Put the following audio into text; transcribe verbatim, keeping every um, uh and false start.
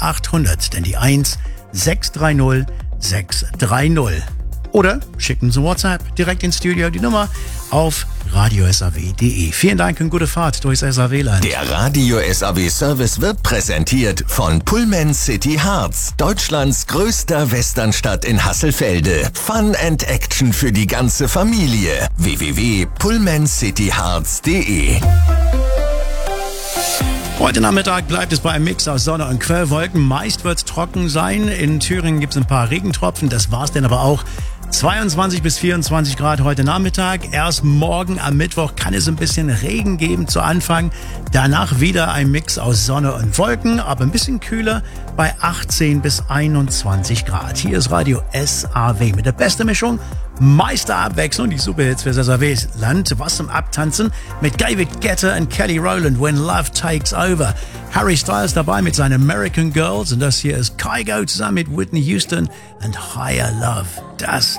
achthundert, denn die eins sechs drei null sechs drei null. Oder schicken Sie WhatsApp direkt ins Studio, die Nummer auf radio s a w punkt d e. Vielen Dank und gute Fahrt durchs S A W-Land. Der Radio S A W Service wird präsentiert von Pullman City Harz, Deutschlands größter Westernstadt in Hasselfelde. Fun and Action für die ganze Familie. w w w punkt pullman city harz punkt d e. Heute Nachmittag bleibt es bei einem Mix aus Sonne und Quellwolken. Meist wird es trocken sein. In Thüringen gibt es ein paar Regentropfen. Das war's denn aber auch. zweiundzwanzig bis vierundzwanzig Grad heute Nachmittag. Erst morgen am Mittwoch kann es ein bisschen Regen geben zu Anfang. Danach wieder ein Mix aus Sonne und Wolken, aber ein bisschen kühler bei achtzehn bis einundzwanzig Grad. Hier ist Radio S A W mit der besten Mischung. Meisterabwechslung, die Superhits für S A Ws Land. Was zum Abtanzen mit David Guetta und Kelly Rowland, When Love Takes Over. Harry Styles dabei mit seinen American Girls. Und das hier ist Kygo zusammen mit Whitney Houston und Higher Love. Das